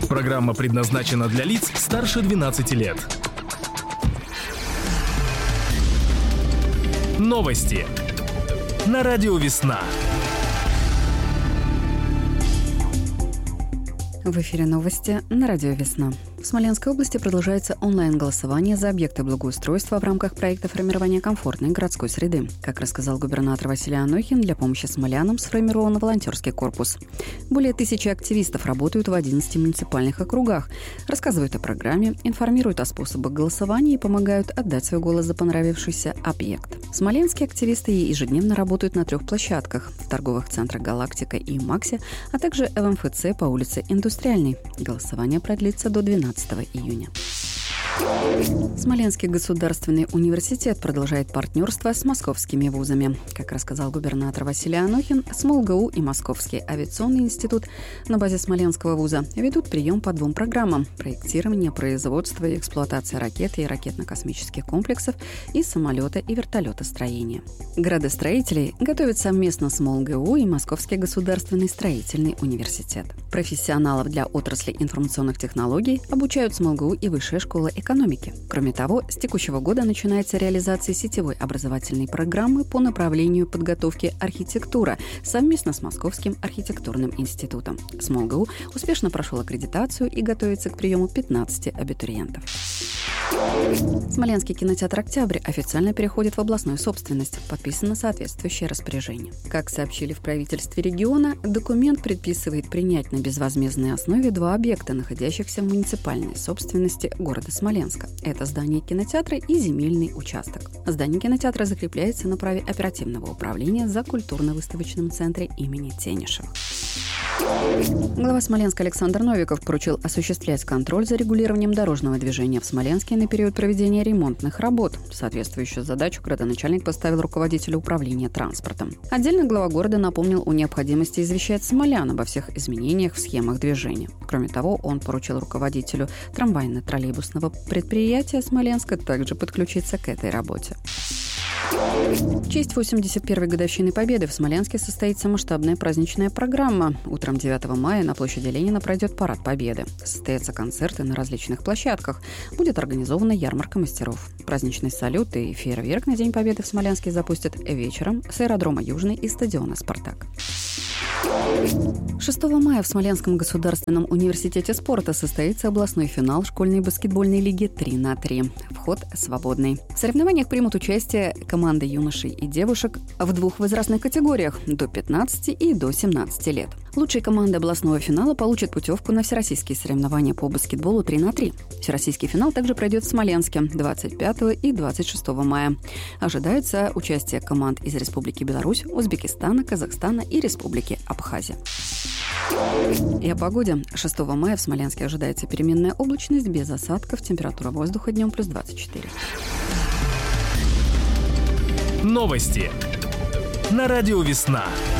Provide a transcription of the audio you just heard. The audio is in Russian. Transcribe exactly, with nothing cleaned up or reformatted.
Программа предназначена для лиц старше двенадцати лет. Новости на радио «Весна». В эфире новости на радио «Весна». В Смоленской области продолжается онлайн-голосование за объекты благоустройства в рамках проекта формирования комфортной городской среды. Как рассказал губернатор Василий Анохин, для помощи смолянам сформирован волонтерский корпус. Более тысячи активистов работают в одиннадцати муниципальных округах, рассказывают о программе, информируют о способах голосования и помогают отдать свой голос за понравившийся объект. Смоленские активисты ежедневно работают на трех площадках – в торговых центрах «Галактика» и «Макси», а также в эм эф цэ по улице Индустриальной. Голосование продлится до двенадцатого июня. Смоленский государственный университет продолжает партнерство с московскими вузами. Как рассказал губернатор Василий Анохин, СмолГУ и Московский авиационный институт на базе Смоленского вуза ведут прием по двум программам – проектирование, производство и эксплуатация ракет и ракетно-космических комплексов и самолета и вертолетостроения. Градостроителей готовят совместно СмолГУ и Московский государственный строительный университет. Профессионалов для отрасли информационных технологий обучают СмолГУ и Высшая школа экономики. экономики. Кроме того, с текущего года начинается реализация сетевой образовательной программы по направлению подготовки архитектура совместно с Московским архитектурным институтом. СмолГУ успешно прошел аккредитацию и готовится к приему пятнадцати абитуриентов. Смоленский кинотеатр «Октябрь» официально переходит в областную собственность. Подписано соответствующее распоряжение. Как сообщили в правительстве региона, документ предписывает принять на безвозмездной основе два объекта, находящихся в муниципальной собственности города Смоленска. Это здание кинотеатра и земельный участок. Здание кинотеатра закрепляется на праве оперативного управления за культурно-выставочным центре имени Тенишевых. Глава Смоленска Александр Новиков поручил осуществлять контроль за регулированием дорожного движения в Смоленске на период проведения ремонтных работ. Соответствующую задачу градоначальник поставил руководителю управления транспортом. Отдельно глава города напомнил о необходимости извещать смолян обо всех изменениях в схемах движения. Кроме того, он поручил руководителю трамвайно-троллейбусного предприятия Смоленска также подключиться к этой работе. В честь восемьдесят первой годовщины Победы в Смоленске состоится масштабная праздничная программа. Утром девятого мая на площади Ленина пройдет парад Победы. Состоятся концерты на различных площадках. Будет организована ярмарка мастеров. Праздничный салют и фейерверк на День Победы в Смоленске запустят вечером с аэродрома Южный и стадиона «Спартак». шестого мая в Смоленском государственном университете спорта состоится областной финал школьной баскетбольной лиги три на три. Вход свободный. В соревнованиях примут участие команды юношей и девушек в двух возрастных категориях – до пятнадцати и до семнадцати лет. Лучшие команды областного финала получат путевку на всероссийские соревнования по баскетболу три на три. Всероссийский финал также пройдет в Смоленске двадцать пятого и двадцать шестого мая. Ожидается участие команд из Республики Беларусь, Узбекистана, Казахстана и Республики Абхазия. И о погоде. шестого мая в Смоленске ожидается переменная облачность без осадков. Температура воздуха днем плюс двадцать четыре. Новости на радио «Весна».